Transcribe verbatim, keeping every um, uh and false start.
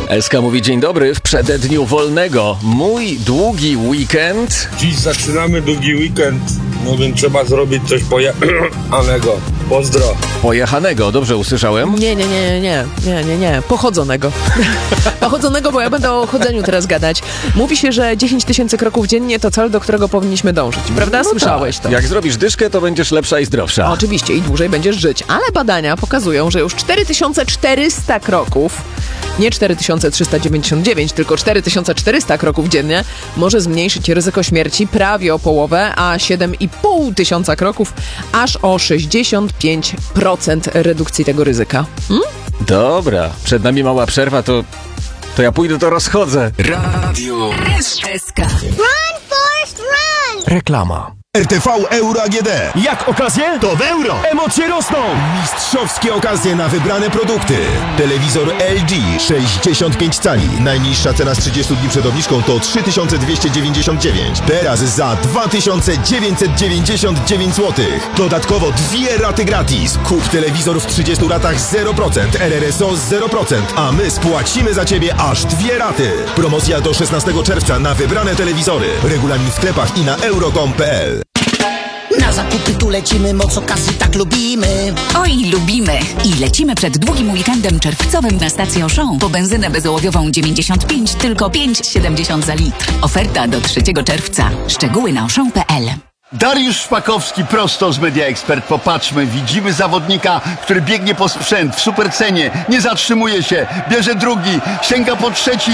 S K mówi dzień dobry w przededniu wolnego. Mój długi weekend. Dziś zaczynamy długi weekend, no więc trzeba zrobić coś pojechanego. Pozdro. Pojechanego, dobrze usłyszałem? Nie, nie, nie, nie, nie, nie, nie, pochodzonego. Pochodzonego, bo ja będę o chodzeniu teraz gadać. Mówi się, że dziesięć tysięcy kroków dziennie to cel, do którego powinniśmy dążyć, prawda? No Słyszałeś tak. to. Jak zrobisz dyszkę, to będziesz lepsza i zdrowsza. Oczywiście i dłużej będziesz żyć, ale badania pokazują, że już cztery tysiące czterysta kroków, nie cztery tysiące trzysta dziewięćdziesiąt dziewięć, tylko cztery tysiące czterysta kroków dziennie może zmniejszyć ryzyko śmierci prawie o połowę, a siedem i pół tysiąca kroków aż o sześćdziesiąt pięć procent redukcji tego ryzyka. Hmm? Dobra, przed nami mała przerwa, to, to ja pójdę, to rozchodzę. Radio S K. Run, Forrest, run! Reklama. R T V Euro A G D. Jak okazje? To w euro! Emocje rosną! Mistrzowskie okazje na wybrane produkty. Telewizor L G sześćdziesiąt pięć cali. Najniższa cena z trzydziestu dni przed obniżką to trzy tysiące dwieście dziewięćdziesiąt dziewięć. Teraz za dwa tysiące dziewięćset dziewięćdziesiąt dziewięć złotych. Dodatkowo dwie raty gratis. Kup telewizor w trzydziestu ratach zero procent. R R S O zero procent. A my spłacimy za Ciebie aż dwie raty. Promocja do szesnastego czerwca na wybrane telewizory. Regulamin w sklepach i na euro kropka com kropka p l. Na zakupy tu lecimy, moc okazji tak lubimy. Oj, lubimy! I lecimy przed długim weekendem czerwcowym na stację Auchan. Po benzynę bezołowiową dziewięćdziesiąt pięć, tylko pięć siedemdziesiąt za litr. Oferta do trzeciego czerwca. Szczegóły na auchan kropka p l. Dariusz Szpakowski prosto z Media Expert. Popatrzmy, widzimy zawodnika, który biegnie po sprzęt w supercenie, nie zatrzymuje się, bierze drugi, sięga po trzeci